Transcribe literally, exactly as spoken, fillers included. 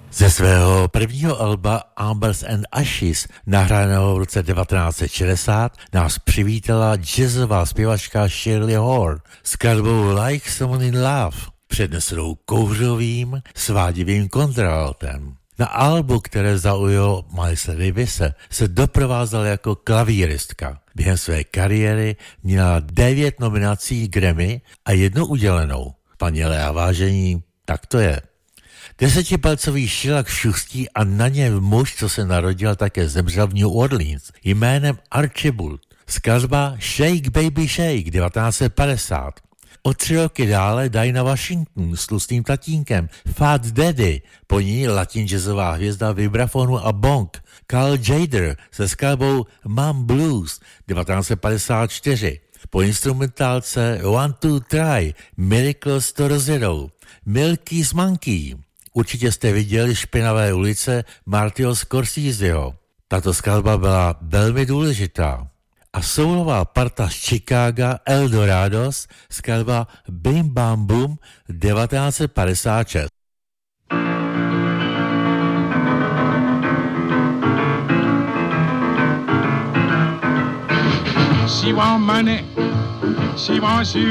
Ze svého prvního alba Ambers and Ashes, nahraného v roce devatenáct set šedesát, nás přivítala jazzová zpěvačka Shirley Horn s skladbou Like Someone in Love, přednesenou kouřovým svádivým kontraltem. Na albu, které zaujalo Milese Davise, se doprovázel jako klavíristka. Během své kariéry měla devět nominací Grammy a jednu udělenou. Paněle a vážení, tak to je. Desetipalcový šilak šustí a na něm muž, co se narodil, také zemřel v New Orleans, jménem Archibald. Skladba Shake Baby Shake devatenáct set padesát. O tři roky dále Dinah Washington s tlustým tatínkem, Fat Daddy, po ní latin jazzová hvězda vibrafonu a bong, Carl Jader se skladbou Mom Blues devatenáct set padesát čtyři. Po instrumentálce One Two Try, Miracles to rozjedou, Milky's Monkey. Určitě jste viděli Špinavé ulice Martyho Scorseseho. Tato skladba byla velmi důležitá. A soulová parta z Chicaga Eldorados, skladba Bim Bam Boom devatenáct set padesát šest. She want money, she wants you.